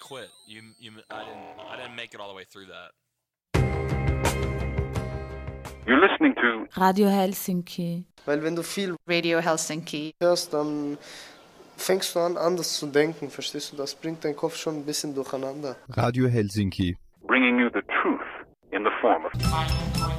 quit. I didn't make it all the way through that. You're listening to Radio Helsinki. Weil wenn du viel Radio Helsinki hörst, dann fängst du an, anders zu denken, verstehst du? Das bringt deinen Kopf schon ein bisschen durcheinander. Radio Helsinki. bringing you the truth in the form of